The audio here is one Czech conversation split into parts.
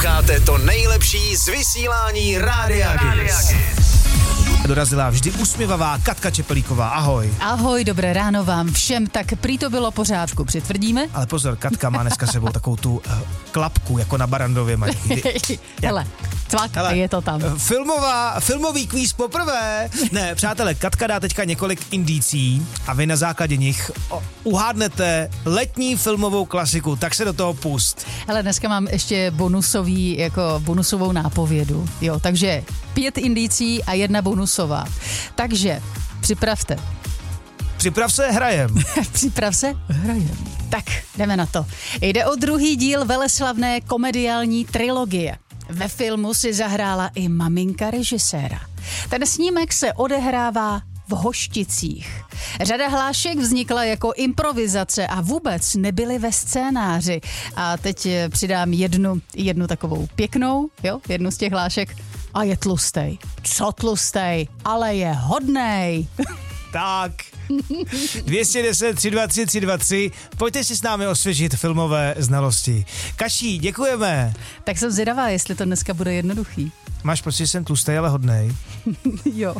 Posloucháte to nejlepší z vysílání Rádia Kiss. Dorazila vždy usměvavá Katka Čepelíková. Ahoj. Ahoj, dobré ráno vám všem. Tak prý to bylo pořádku, přitvrdíme? Ale pozor, Katka má dneska sebou takovou tu klapku, jako na Barandově mají. Hele, je to tam. Filmový kvíz poprvé. Ne, přátelé, Katka dá teďka několik indicí a vy na základě nich uhádnete letní filmovou klasiku, tak se do toho pust. Hele, dneska mám ještě bonusovou nápovědu. Jo, takže 5 indicí a 1 bonusová. Takže připravte. Připrav se, hrajem. Připrav se, hrajem. Tak, jdeme na to. Jde o druhý díl veleslavné komediální trilogie. Ve filmu si zahrála i maminka režiséra. Ten snímek se odehrává v Hošticích. Řada hlášek vznikla jako improvizace a vůbec nebyly ve scénáři. A teď přidám jednu takovou pěknou, jednu z těch hlášek. A je tlustej. Co tlustej? Ale je hodnej. Tak. 210 323 323. Pojďte si s námi osvěžit filmové znalosti. Kaší, děkujeme. Tak jsem zvědavá, jestli to dneska bude jednoduchý. Máš pocit, že jsem tlustej, ale hodnej? Jo.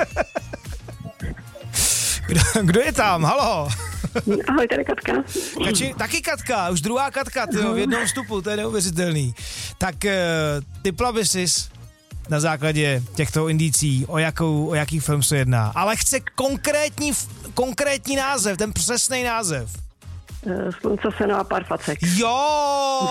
Kdo je tam? Halo? Ahoj, tady Katka. Taky Katka, už druhá Katka, v jednom vstupu, to je neuvěřitelný. Tak tipla by sis na základě těchto indicí, o jaký film se jedná. Ale chce konkrétní název, ten přesný název. Slunce, seno a pár facek. Jo!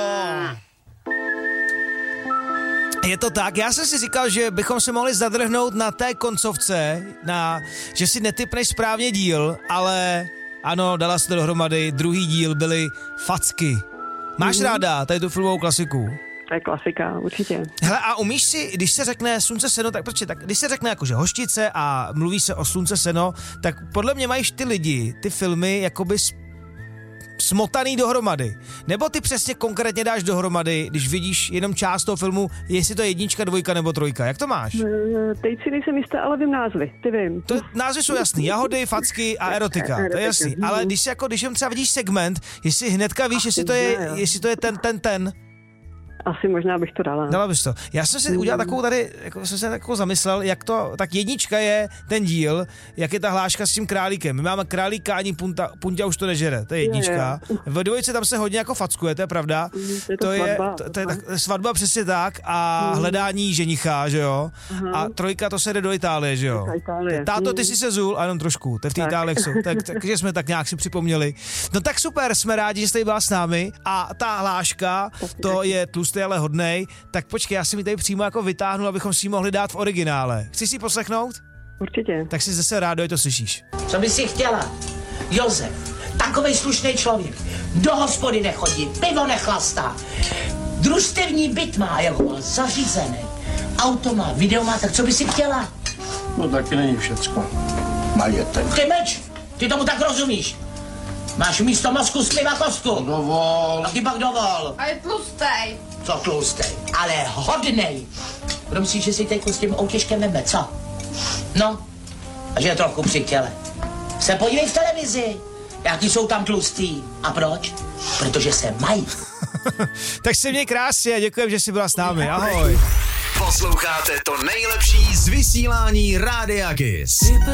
Je to tak, já jsem si říkal, že bychom se mohli zadrhnout na té koncovce, že si netipneš správně díl, ale ano, dala se to dohromady, druhý díl byly facky. Máš ráda tady tu filmovou klasiku? To je klasika, určitě. Hele, a umíš si, když se řekne slunce, seno, tak když se řekne jakože Hoštice a mluví se o slunce, seno, tak podle mě mají ty lidi, ty filmy jakoby smotaný dohromady. Nebo ty přesně konkrétně dáš dohromady, když vidíš jenom část toho filmu, jestli to je 1, 2 nebo 3. Jak to máš? Teď si nejsem jistá, ale vím názvy. Ty vím. Názvy jsou jasný. Jahody, facky a erotika. To je jasný. Ale když jen třeba vidíš segment, jestli hnedka víš, jestli to je ten. Asi možná bych to dala. Dala bys to. Já jsem si udělal takovou tady, jsem se takovou zamyslel, jak to, tak 1 je ten díl, jak je ta hláška s tím králíkem. My máme králíka, ani punťa už to nežere, to je 1. Ve 2 tam se hodně jako fackuje, to je pravda. To je svatba přesně tak a hledání ženicha, že jo. A 3 to se jde do Itálie, že jo. Táto, ty jsi se zul, a jenom trošku, to je v té Itálii jsou. Takže jsme tak nějak si připomněli. No tak super, jsme rádi, že jste byla s námi a ta hláška, to je tlustý, ale hodnej, tak počkej, já si mi tady přímo jako vytáhnu, abychom si ji mohli dát v originále. Chci si ji poslechnout? Určitě. Tak si zase rádo, to slyšíš. Co by si chtěla? Josef, takovej slušný člověk, do hospody nechodí, pivo nechlastá, družstevní byt má, jako zařízený, auto má, video má, tak co by si chtěla? No taky není všecko. Majetek. Ty meč, ty tomu tak rozumíš. Máš místo mozku spliva kostku. Dovol. A ty pak dovol. A je tlustej. Co tlustej? Ale hodnej. Kdo myslíš, že si teď s tím outěžkem veme, co? No, a že je trochu při těle. Se podívej v televizi, jaký jsou tam tlustý. A proč? Protože se mají. Tak se měj krásně, děkujem, že jsi byla s námi. Ahoj. Posloucháte to nejlepší z vysílání Rádia Kiss.